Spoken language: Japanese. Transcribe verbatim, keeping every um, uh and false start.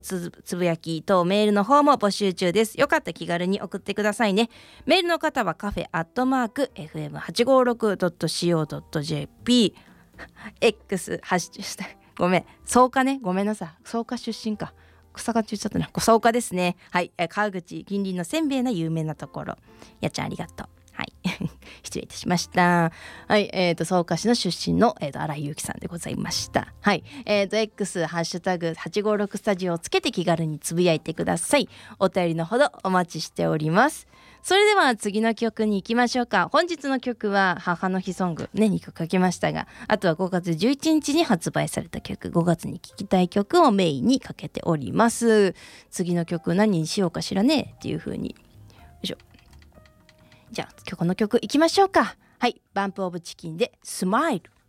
つ, つぶやきとメールの方も募集中です。よかったら気軽に送ってくださいね。メールの方はカフェアットマーク エフエムはちごろくドットシーオードットジェーピー X ハッシュタグごめん草加ねごめんなさい草加出身か草加中ちゃったな草加ですね。はい、川口近隣のせんべいの有名なところやっちゃんありがとう。はい失礼いたしました。はい、えーと草加市の出身の、えー、と新井祐樹さんでございました。はい、えーと X ハッシュタグはちごろくスタジオをつけて気軽につぶやいてください。お便りのほどお待ちしております。それでは次の曲に行きましょうか。本日の曲は母の日ソングねにきょくかけましたが、あとはごがつじゅういちにちに発売された曲、ごがつに聴きたい曲をメインにかけております。次の曲何にしようかしらねっていう風に、よいしょ。じゃあ今日この曲いきましょうか。はい、バンプオブチキンでスマイル。